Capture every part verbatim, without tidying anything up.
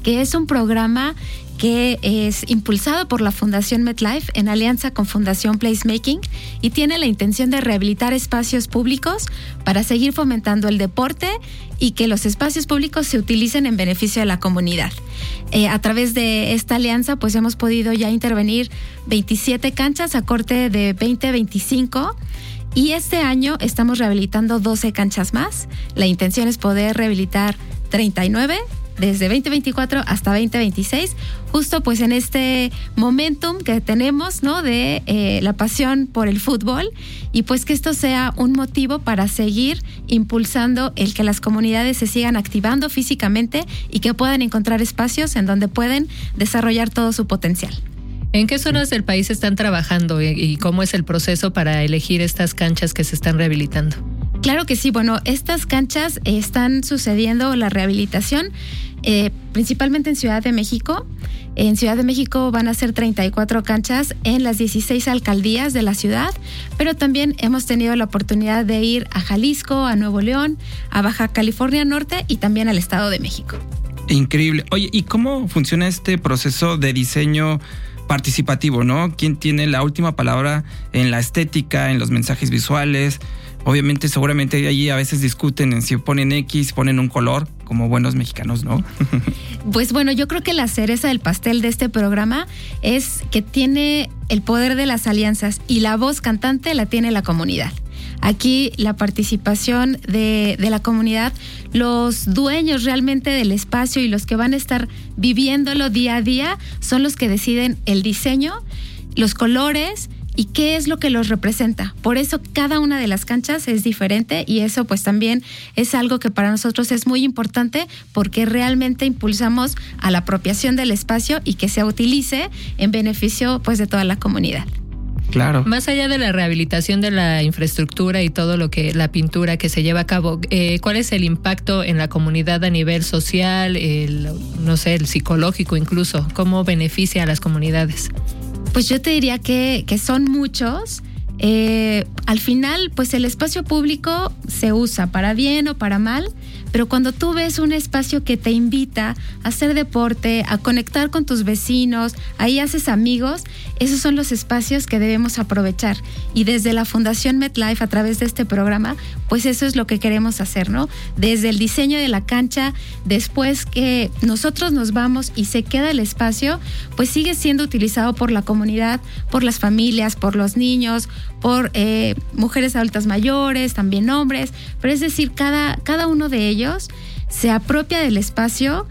que es un programa que es impulsado por la Fundación MetLife en alianza con Fundación Placemaking y tiene la intención de rehabilitar espacios públicos para seguir fomentando el deporte y que los espacios públicos se utilicen en beneficio de la comunidad. Eh, a través de esta alianza, pues hemos podido ya intervenir veintisiete canchas a corte de veinte veinticinco. Y este año estamos rehabilitando doce canchas más. La intención es poder rehabilitar treinta y nueve desde veinte veinticuatro hasta veinte veintiséis, justo pues en este momentum que tenemos, ¿no? De eh, la pasión por el fútbol, y pues que esto sea un motivo para seguir impulsando el que las comunidades se sigan activando físicamente y que puedan encontrar espacios en donde pueden desarrollar todo su potencial. ¿En qué zonas del país están trabajando y cómo es el proceso para elegir estas canchas que se están rehabilitando? Claro que sí, bueno, estas canchas están sucediendo la rehabilitación eh, principalmente en Ciudad de México. En Ciudad de México van a ser treinta y cuatro canchas en las dieciséis alcaldías de la ciudad, pero también hemos tenido la oportunidad de ir a Jalisco, a Nuevo León, a Baja California Norte y también al Estado de México. Increíble. Oye, ¿y cómo funciona este proceso de diseño participativo, no? ¿Quién tiene la última palabra en la estética, en los mensajes visuales? Obviamente, seguramente allí a veces discuten en si ponen X, ponen un color, como buenos mexicanos, ¿no? Pues bueno, yo creo que la cereza del pastel de este programa es que tiene el poder de las alianzas y la voz cantante la tiene la comunidad. Aquí la participación de, de la comunidad, los dueños realmente del espacio y los que van a estar viviéndolo día a día son los que deciden el diseño, los colores y qué es lo que los representa. Por eso cada una de las canchas es diferente y eso pues también es algo que para nosotros es muy importante porque realmente impulsamos a la apropiación del espacio y que se utilice en beneficio pues de toda la comunidad. Claro. Más allá de la rehabilitación de la infraestructura y todo lo que la pintura que se lleva a cabo, eh, ¿cuál es el impacto en la comunidad a nivel social, el, no sé, el psicológico incluso? ¿Cómo beneficia a las comunidades? Pues yo te diría que, que son muchos. Eh, al final, pues el espacio público se usa para bien o para mal, pero cuando tú ves un espacio que te invita a hacer deporte, a conectar con tus vecinos, ahí haces amigos, esos son los espacios que debemos aprovechar. Y desde la Fundación MetLife, a través de este programa, pues eso es lo que queremos hacer, ¿no? Desde el diseño de la cancha, después que nosotros nos vamos y se queda el espacio, pues sigue siendo utilizado por la comunidad, por las familias, por los niños, por eh, mujeres adultas mayores, también hombres, pero es decir, cada, cada uno de ellos se apropia del espacio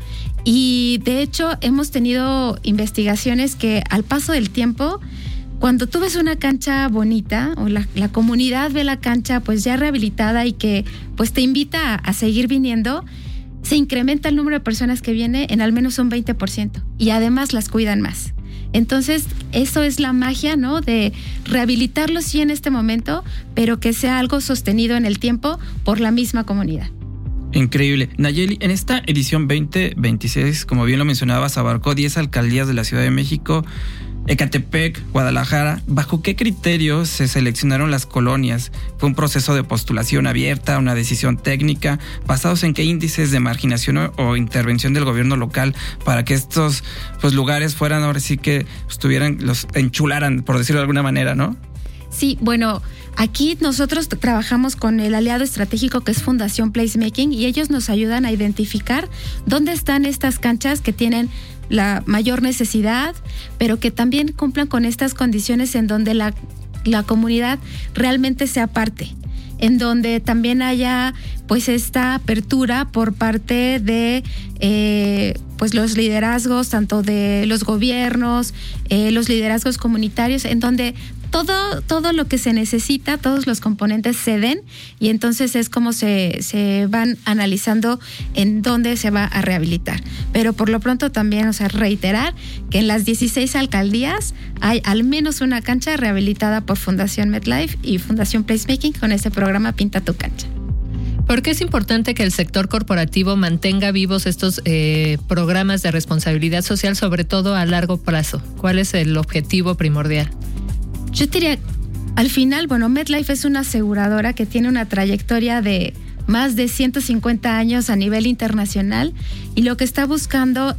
y de hecho hemos tenido investigaciones que al paso del tiempo, cuando tú ves una cancha bonita o la, la comunidad ve la cancha pues ya rehabilitada y que pues te invita a, a seguir viniendo, se incrementa el número de personas que viene en al menos un veinte por ciento y además las cuidan más. Entonces, eso es la magia, ¿no? De rehabilitarlo sí en este momento, pero que sea algo sostenido en el tiempo por la misma comunidad. Increíble. Nayeli, en esta edición veinte veintiséis, como bien lo mencionabas, abarcó diez alcaldías de la Ciudad de México, Ecatepec, Guadalajara. ¿Bajo qué criterios se seleccionaron las colonias? ¿Fue un proceso de postulación abierta, una decisión técnica? ¿Basados en qué índices de marginación o, o intervención del gobierno local para que estos pues, lugares fueran, ahora sí que estuvieran, los enchularan, por decirlo de alguna manera, ¿no? Sí, bueno, aquí nosotros trabajamos con el aliado estratégico que es Fundación Placemaking y ellos nos ayudan a identificar dónde están estas canchas que tienen la mayor necesidad, pero que también cumplan con estas condiciones en donde la, la comunidad realmente sea parte, en donde también haya pues esta apertura por parte de eh, pues los liderazgos, tanto de los gobiernos, eh, los liderazgos comunitarios, en donde todo, todo lo que se necesita, todos los componentes se den y entonces es como se, se van analizando en dónde se va a rehabilitar. Pero por lo pronto también, o sea, reiterar que en las dieciséis alcaldías hay al menos una cancha rehabilitada por Fundación MetLife y Fundación Placemaking con este programa Pinta tu Cancha. ¿Por qué es importante que el sector corporativo mantenga vivos estos eh, programas de responsabilidad social, sobre todo a largo plazo? ¿Cuál es el objetivo primordial? Yo diría, al final, bueno, MetLife es una aseguradora que tiene una trayectoria de más de ciento cincuenta años a nivel internacional y lo que está buscando